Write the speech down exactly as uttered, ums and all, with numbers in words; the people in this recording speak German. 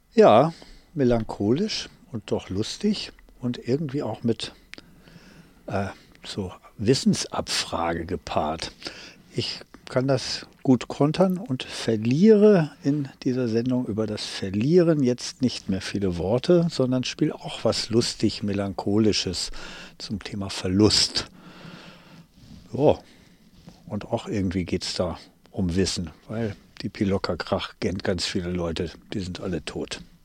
Ja, melancholisch und doch lustig und irgendwie auch mit äh, so Wissensabfrage gepaart. Ich kann das gut kontern und verliere in dieser Sendung über das Verlieren jetzt nicht mehr viele Worte, sondern spiele auch was lustig Melancholisches zum Thema Verlust. Ja, und auch irgendwie geht es da um Wissen, weil die Pilockerkrach kennt ganz viele Leute, die sind alle tot.